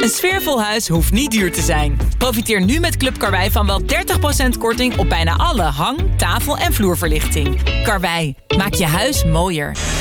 Een sfeervol huis hoeft niet duur te zijn. Profiteer nu met Club Karwei van wel 30% korting op bijna alle hang-, tafel- en vloerverlichting. Karwei, maak je huis mooier.